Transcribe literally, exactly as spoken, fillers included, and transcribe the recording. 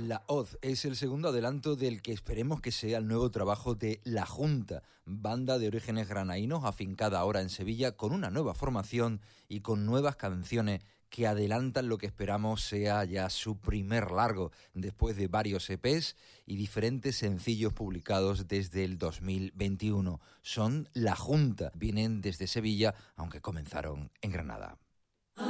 La Hoz es el segundo adelanto del que esperemos que sea el nuevo trabajo de La Junta, banda de orígenes granaínos afincada ahora en Sevilla con una nueva formación y con nuevas canciones que adelantan lo que esperamos sea ya su primer largo, después de varios E Pes y diferentes sencillos publicados desde el dos mil veintiuno. Son La Junta, vienen desde Sevilla, aunque comenzaron en Granada.